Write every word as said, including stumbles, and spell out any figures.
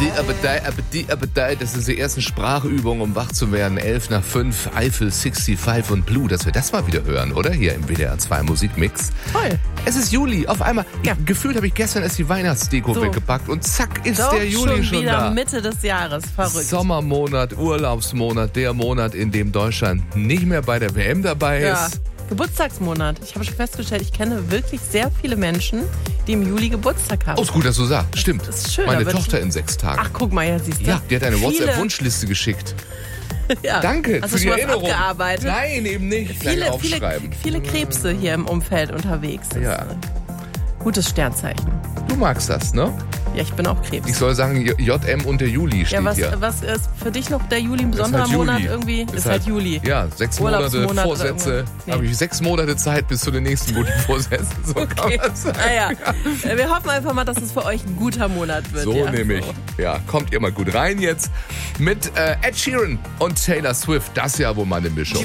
Appetite, Appetite, Appetite, Appetite. Das ist die ersten Sprachübungen, um wach zu werden. elf nach fünf, Eiffel fünfundsechzig und Blue. Dass wir das mal wieder hören, oder? Hier im W D R zwei Musikmix. Toll. Es ist Juli. Auf einmal, Ja. gefühlt habe ich gestern erst die Weihnachtsdeko So. weggepackt und zack ist Doch der Juli schon schon wieder da. Mitte des Jahres. Verrückt. Sommermonat, Urlaubsmonat, der Monat, in dem Deutschland nicht mehr bei der W M dabei Ja. ist. Geburtstagsmonat. Ich habe schon festgestellt, ich kenne wirklich sehr viele Menschen, die im Juli Geburtstag haben. Oh, ist gut, dass du sagst. Stimmt. Das ist schön, Meine da wird Tochter schon- in sechs Tagen. Ach, guck mal, ja, siehst du. Ja, die hat eine Viele- WhatsApp-Wunschliste geschickt. Ja. Danke Hast für du die schon was Erinnerung. abgearbeitet? Nein, eben nicht. Gleich Viele, viele, aufschreiben. viele Krebse hier im Umfeld unterwegs. Das Ja. ist ein gutes Sternzeichen. Du magst das, ne? Ja, ich bin auch Krebs. Ich soll sagen, J- J M und der Juli steht Ja, was, hier. was ist für dich noch der Juli, ein Ist besonderer halt Juli. Monat irgendwie? Ist, halt Juli. Ja, sechs Monate Urlaubsmonat oder Vorsätze. irgendwas. Nee. Habe ich sechs Monate Zeit bis zu den nächsten guten Vorsätzen. So kann Okay. man sagen. Ah, ja. Wir hoffen einfach mal, dass es für euch ein guter Monat wird. So ja. nämlich. So. Ja, kommt ihr mal gut rein jetzt mit äh, Ed Sheeran und Taylor Swift. Das ist ja wohl mal eine Mischung.